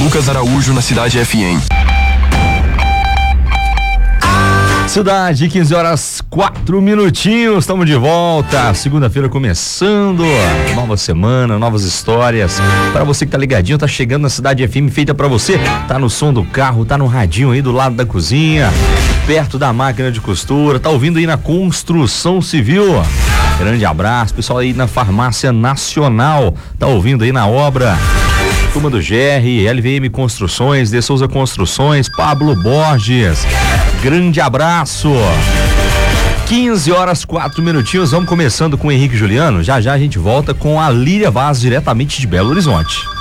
Lucas Araújo na Cidade FM. Cidade, 15 horas 4 minutinhos, estamos de volta, segunda-feira começando, nova semana, novas histórias, para você que tá ligadinho, tá chegando na Cidade FM, feita para você, tá no som do carro, tá no radinho aí do lado da cozinha, perto da máquina de costura, tá ouvindo aí na construção civil, grande abraço, pessoal aí na Farmácia Nacional, tá ouvindo aí na obra, turma do GR, LVM Construções, De Souza Construções, Pablo Borges, grande abraço. 15 horas 4 minutinhos, vamos começando com o Henrique Juliano. Já já a gente volta com a Líria Vaz diretamente de Belo Horizonte.